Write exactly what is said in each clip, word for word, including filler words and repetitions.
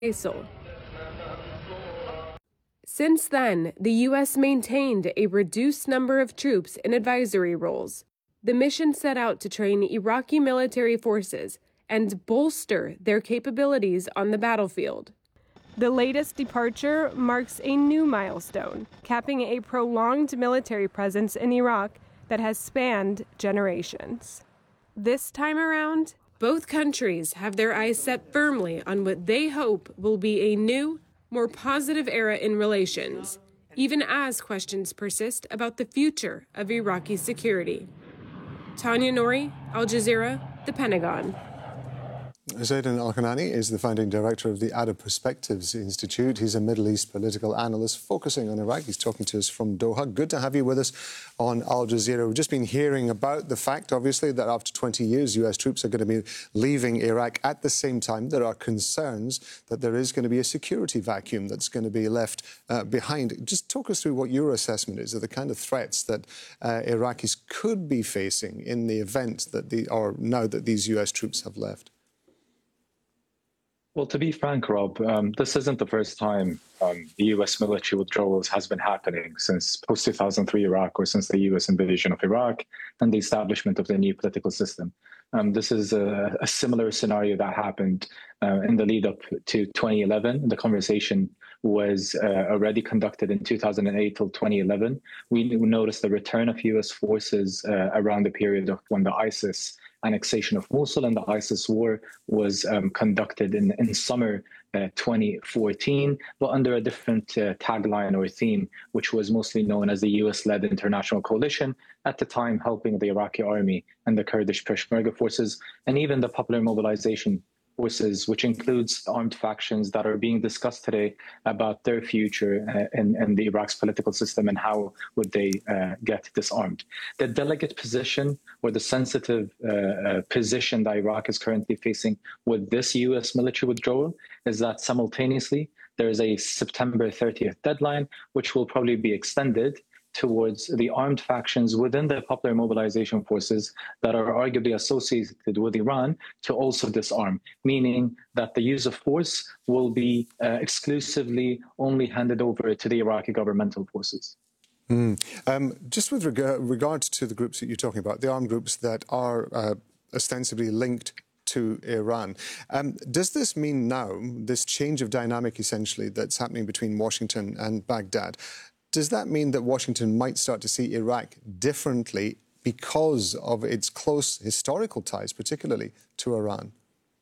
Faisal. Since then, the U S maintained a reduced number of troops in advisory roles. The mission set out to train Iraqi military forces and bolster their capabilities on the battlefield. The latest departure marks a new milestone, capping a prolonged military presence in Iraq that has spanned generations. This time around, both countries have their eyes set firmly on what they hope will be a new, more positive era in relations, even as questions persist about the future of Iraqi security. Tanya Nouri, Al Jazeera, The Pentagon. Zaidan Al-Khanani is the founding director of the Arab Perspectives Institute. He's a Middle East political analyst focusing on Iraq. He's talking to us from Doha. Good to have you with us on Al Jazeera. We've just been hearing about the fact, obviously, that after twenty years, U S troops are going to be leaving Iraq. At the same time, there are concerns that there is going to be a security vacuum that's going to be left uh, behind. Just talk us through what your assessment is of the kind of threats that uh, Iraqis could be facing in the event that the, or now that these U S troops have left. Well, to be frank, Rob, um, this isn't the first time um, the U S military withdrawals has been happening since post two thousand three Iraq, or since the U S invasion of Iraq and the establishment of the new political system. Um, this is a, a similar scenario that happened uh, in the lead up to twenty eleven. The conversation was uh, already conducted in two thousand eight till twenty eleven. We noticed the return of U S forces uh, around the period of when the ISIS annexation of Mosul and the ISIS war was um, conducted in, in summer uh, twenty fourteen, but under a different uh, tagline or theme, which was mostly known as the U S-led international coalition, at the time helping the Iraqi army and the Kurdish Peshmerga forces, and even the Popular Mobilization Forces, which includes armed factions that are being discussed today about their future uh, in, in the Iraq's political system and how would they uh, get disarmed. The delicate position or the sensitive uh, uh, position that Iraq is currently facing with this U S military withdrawal is that simultaneously there is a September thirtieth deadline, which will probably be extended towards the armed factions within the Popular Mobilization Forces that are arguably associated with Iran to also disarm, meaning that the use of force will be uh, exclusively only handed over to the Iraqi governmental forces. Mm. Um, just with reg regards to the groups that you're talking about, the armed groups that are uh, ostensibly linked to Iran. Um, does this mean now, this change of dynamic essentially that's happening between Washington and Baghdad, does that mean that Washington might start to see Iraq differently because of its close historical ties, particularly to Iran?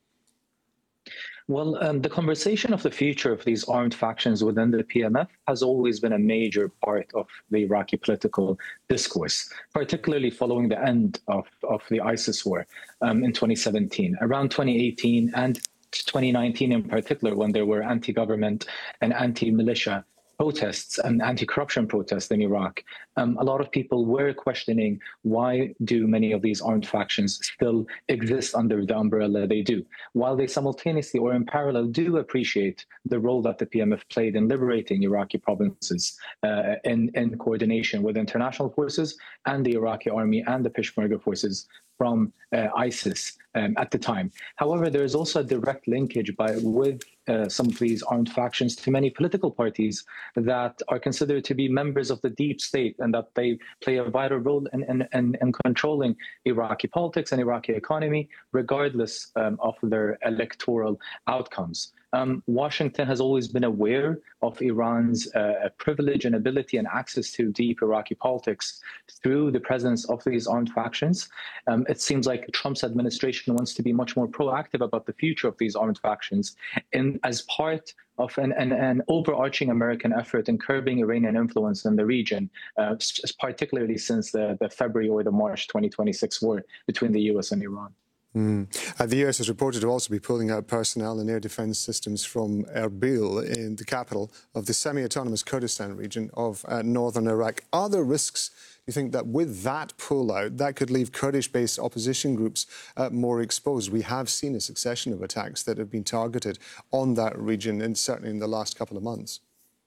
Well, um, the conversation of the future of these armed factions within the P M F has always been a major part of the Iraqi political discourse, particularly following the end of, of the ISIS war um, in twenty seventeen. Around twenty eighteen and twenty nineteen in particular, when there were anti-government and anti-militia protests and anti-corruption protests in Iraq, um, a lot of people were questioning why do many of these armed factions still exist under the umbrella they do, while they simultaneously or in parallel do appreciate the role that the P M F played in liberating Iraqi provinces uh, in, in coordination with international forces and the Iraqi army and the Peshmerga forces from uh, ISIS um, at the time. However, there is also a direct linkage by, with uh, some of these armed factions to many political parties that are considered to be members of the deep state and that they play a vital role in, in, in, in controlling Iraqi politics and Iraqi economy, regardless um, of their electoral outcomes. Um, Washington has always been aware of Iran's uh, privilege and ability and access to deep Iraqi politics through the presence of these armed factions. Um, it seems like Trump's administration wants to be much more proactive about the future of these armed factions in, as part of an, an, an overarching American effort in curbing Iranian influence in the region, uh, particularly since the, the February or the March twenty twenty-six war between the U S and Iran. Mm. Uh, the U S is reported to also be pulling out personnel and air defence systems from Erbil, in the capital of the semi-autonomous Kurdistan region of uh, northern Iraq. Are there risks, do you think, that with that pull-out, that could leave Kurdish-based opposition groups uh, more exposed? We have seen a succession of attacks that have been targeted on that region, and certainly in the last couple of months.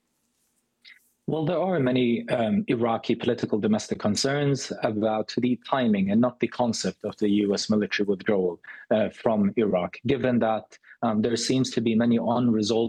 Well, there are many um, Iraqi political domestic concerns about the timing and not the concept of the U S military withdrawal uh, from Iraq, given that um, there seems to be many unresolved